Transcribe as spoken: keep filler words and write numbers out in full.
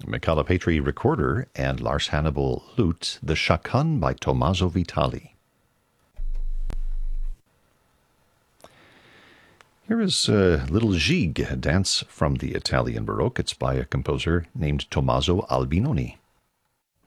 Michala Petri recorder and Lars Hannibal lute, the Chaconne by Tommaso Vitali. Here is uh, Little Gigue, a dance from the Italian Baroque. It's by a composer named Tommaso Albinoni.